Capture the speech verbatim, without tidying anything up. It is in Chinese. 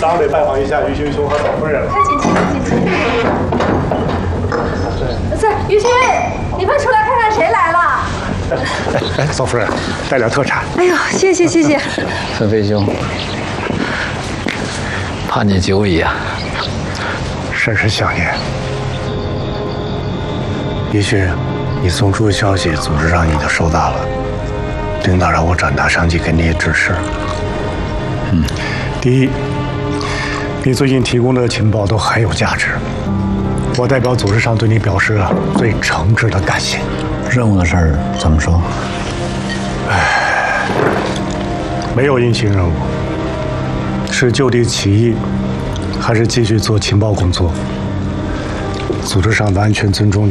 当然得拜访一下于勋兄和老夫人了。 快进去，快进去。是于勋，你快出来看看谁来了。 哎哎，嫂夫人，带点特产。 哎呦，谢谢谢谢。 孙飞兄，盼你久矣啊！ 甚是想念。于勋，你送出的消息，组织上已经收到了，领导让我转达上级给你的指示。嗯，第一，你最近提供的情报都很有价值，我代表组织上对你表示最诚挚的感谢。 任务的事儿怎么说？ 唉，没有硬性任务，是就地起义，还是继续做情报工作？组织上完全尊重你